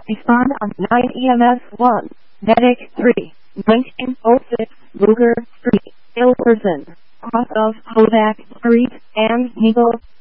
Respond on 9 EMS 1. Medic 3. 1906 Luger Street, Ilverson, cross of Hodak Street and Eagle